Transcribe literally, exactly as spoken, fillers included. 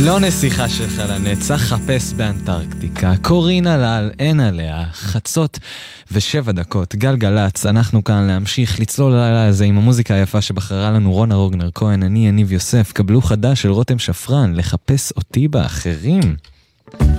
לא נסיכה שלך לנצח, חפש באנטרקטיקה, קורין הלל, אין עליה, חצות ושבע דקות, גלגלץ, אנחנו כאן להמשיך לצלול לילה הזה עם המוזיקה היפה שבחרה לנו רונה רוגנר כהן, אני יניב יוסף, קבלו חדש של רותם שפרן, לחפש אותי באחרים.